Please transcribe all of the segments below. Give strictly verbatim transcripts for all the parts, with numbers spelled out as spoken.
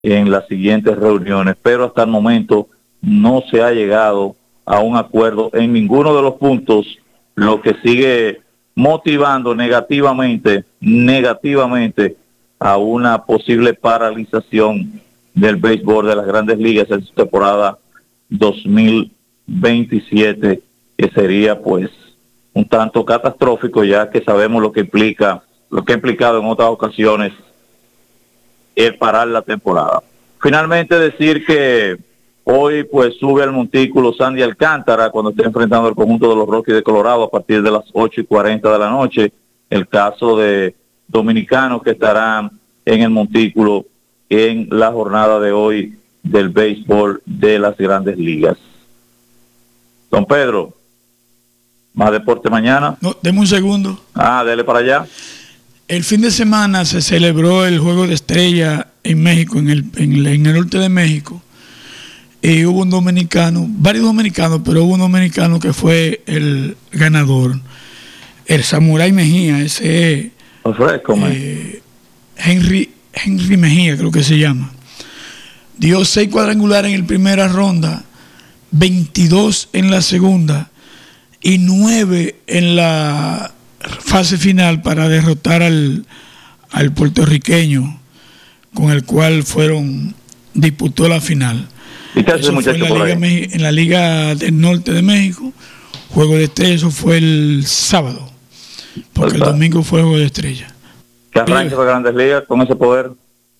en las siguientes reuniones, pero hasta el momento no se ha llegado a un acuerdo en ninguno de los puntos, lo que sigue motivando negativamente, negativamente a una posible paralización del béisbol de las Grandes Ligas en su temporada dos mil veintisiete, que sería pues un tanto catastrófico, ya que sabemos lo que implica, lo que ha implicado en otras ocasiones el parar la temporada. Finalmente decir que hoy pues sube al montículo Sandy Alcántara cuando esté enfrentando al conjunto de los Rockies de Colorado a partir de las ocho y cuarenta de la noche. El caso de dominicanos que estarán en el montículo en la jornada de hoy del béisbol de las Grandes Ligas. Don Pedro, más deporte mañana. No, deme un segundo. Ah, dele para allá. El fin de semana se celebró el Juego de Estrella en México, en el, en, en el norte de México. Y hubo un dominicano, varios dominicanos, pero hubo un dominicano que fue el ganador. El Samurai Mejía, ese Ofrezco, eh, Henry, Henry Mejía, creo que se llama. Dio seis cuadrangulares en la primera ronda, veintidós en la segunda y nueve en la fase final para derrotar al, al puertorriqueño con el cual fueron disputó la final. ¿Y qué hace ese muchacho en, la Liga, en la Liga del Norte de México? Juego de Estrella, eso fue el sábado, porque el domingo fue Juego de Estrella. Que arranque las Grandes Ligas con ese poder.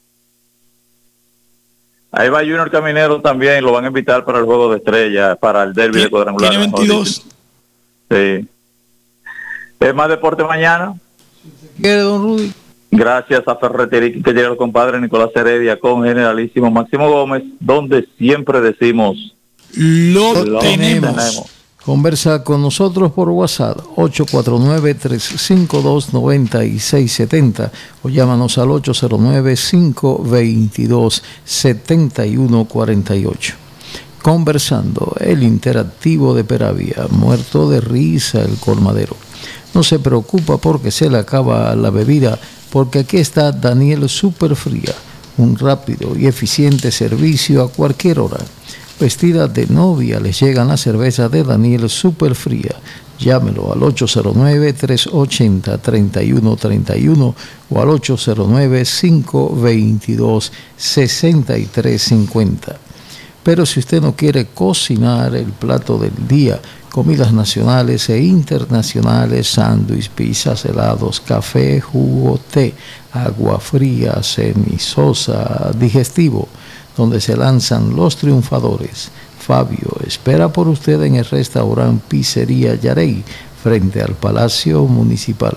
Ahí va Junior Caminero también, lo van a invitar para el Juego de Estrella, para el derbi de cuadrangular. Tiene veintidós. Sí. ¿Es más deporte mañana? ¿Quiere, don Rudy? Gracias a Ferretería que llega el compadre Nicolás Heredia con Generalísimo Máximo Gómez, donde siempre decimos lo, lo tenemos. tenemos. Conversa con nosotros por WhatsApp ocho cuatro nueve, tres cinco dos, nueve seis siete cero o llámanos al ocho cero nueve, cinco dos dos, siete uno cuatro ocho. Conversando, el interactivo de Peravia, muerto de risa el colmadero. No se preocupa porque se le acaba la bebida, porque aquí está Daniel Superfría, un rápido y eficiente servicio a cualquier hora. Vestida de novia les llegan las cervezas de Daniel Superfría. Llámelo al ocho cero nueve, tres ocho cero, tres uno tres uno o al ocho cero nueve, cinco dos dos, seis tres cinco cero. Pero si usted no quiere cocinar el plato del día, comidas nacionales e internacionales, sándwich, pizzas, helados, café, jugo, té, agua fría, semisosa, digestivo, donde se lanzan los triunfadores. Fabio espera por usted en el restaurante Pizzería Yarey, frente al Palacio Municipal.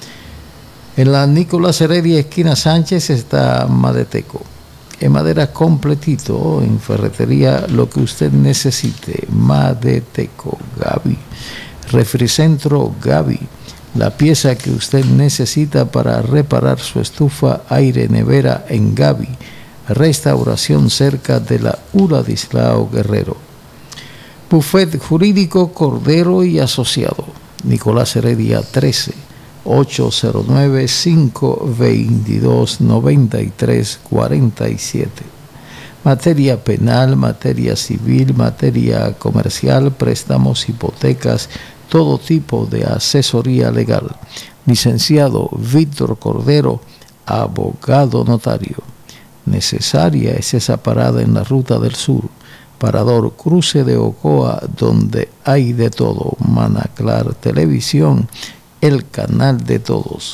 En la Nicolás Heredia, esquina Sánchez, está Madeteco. En madera completito, en ferretería, lo que usted necesite. Madeteco, Gaby. Refricentro, Gaby. La pieza que usted necesita para reparar su estufa, aire, nevera en Gaby. Restauración cerca de la Uradislao Guerrero. Buffet Jurídico Cordero y Asociado. Nicolás Heredia trece. ocho cero nueve, cinco dos dos, nueve tres cuatro siete. Materia penal, materia civil, materia comercial, préstamos, hipotecas, todo tipo de asesoría legal. Licenciado Víctor Cordero, abogado notario. Necesaria es esa parada en la Ruta del Sur. Parador Cruce de Ocoa, donde hay de todo. Manaclar Televisión, el canal de todos.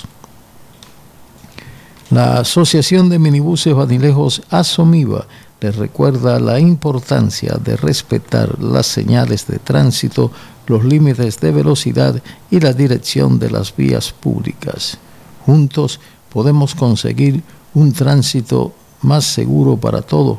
La Asociación de Minibuses Vanilejos Asomiva les recuerda la importancia de respetar las señales de tránsito, los límites de velocidad y la dirección de las vías públicas. Juntos podemos conseguir un tránsito más seguro para todos.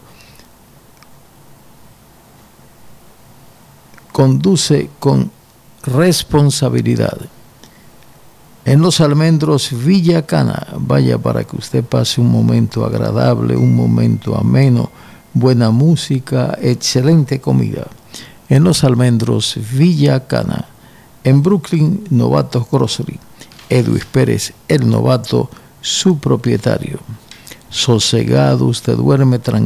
Conduce con responsabilidad. En Los Almendros, Villa Cana, vaya para que usted pase un momento agradable, un momento ameno, buena música, excelente comida. En Los Almendros, Villa Cana. En Brooklyn, Novatos Grocery. Edwin Pérez, el novato, su propietario. sosegado, usted duerme tranquilo.